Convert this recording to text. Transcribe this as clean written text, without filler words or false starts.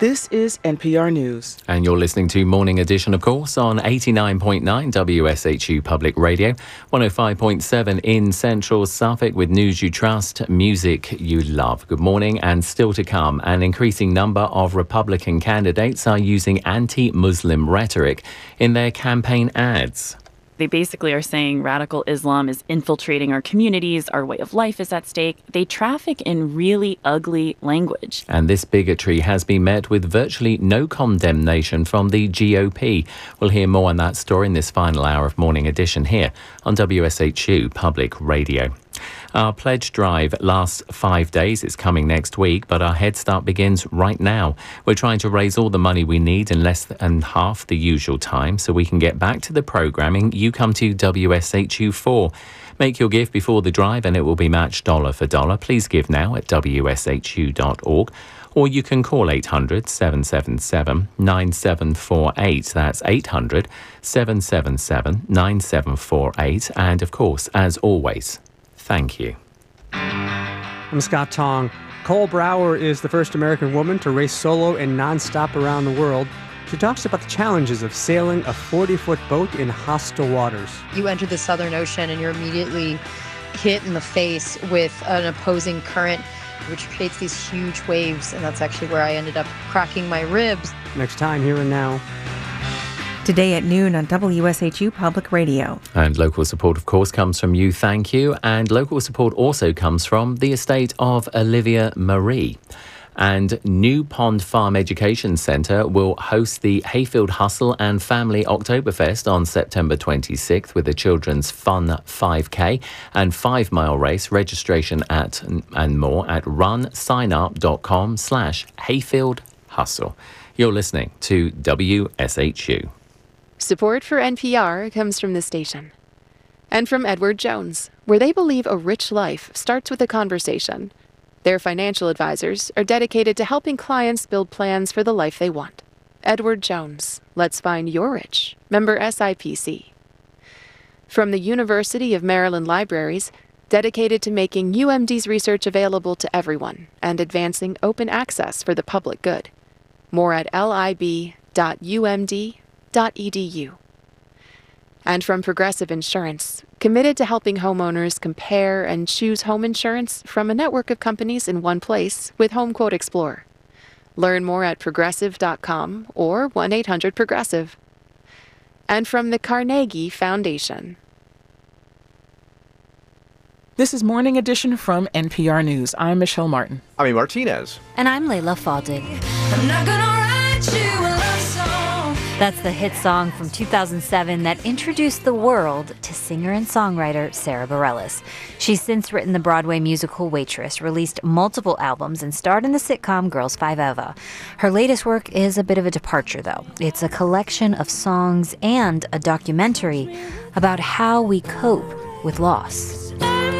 This is NPR News. And you're listening to Morning Edition, of course, on 89.9 WSHU Public Radio, 105.7 in Central Suffolk with news you trust, music you love. Good morning, and still to come, an increasing number of Republican candidates are using anti-Muslim rhetoric in their campaign ads. They basically are saying radical Islam is infiltrating our communities, our way of life is at stake. They traffic in really ugly language. And this bigotry has been met with virtually no condemnation from the GOP. We'll hear more on that story in this final hour of Morning Edition here on WSHU Public Radio. Our pledge drive lasts 5 days. It's coming next week, but our Head Start begins right now. We're trying to raise all the money we need in less than half the usual time so we can get back to the programming you come to WSHU for. Make your gift before the drive and it will be matched dollar for dollar. Please give now at wshu.org. Or you can call 800-777-9748. That's 800-777-9748. And of course, as always, thank you. I'm Scott Tong. Cole Brower is the first American woman to race solo and nonstop around the world. She talks about the challenges of sailing a 40-foot boat in hostile waters. You enter the Southern Ocean and you're immediately hit in the face with an opposing current, which creates these huge waves, and that's actually where I ended up cracking my ribs. Next time, Here and Now. Today at noon on WSHU Public Radio. And local support, of course, comes from you, thank you. And local support also comes from the estate of Olivia Marie. And New Pond Farm Education Centre will host the Hayfield Hustle and Family Oktoberfest on September 26th with a children's fun 5K and 5-mile race. Registration and more at runsignup.com/Hayfield Hustle. You're listening to WSHU. Support for NPR comes from the station. And from Edward Jones, where they believe a rich life starts with a conversation. Their financial advisors are dedicated to helping clients build plans for the life they want. Edward Jones, let's find your rich. Member SIPC. From the University of Maryland Libraries, dedicated to making UMD's research available to everyone and advancing open access for the public good. More at lib.umd.edu. And from Progressive Insurance, committed to helping homeowners compare and choose home insurance from a network of companies in one place with HomeQuote Explorer. Learn more at progressive.com or 1-800-PROGRESSIVE. And from the Carnegie Foundation. This is Morning Edition from NPR News. I'm Michelle Martin. I'm Martinez. And I'm Layla Faldig. I'm not gonna write you a love song. That's the hit song from 2007 that introduced the world to singer and songwriter Sara Bareilles. She's since written the Broadway musical Waitress, released multiple albums, and starred in the sitcom Girls 5 Eva. Her latest work is a bit of a departure, though. It's a collection of songs and a documentary about how we cope with loss.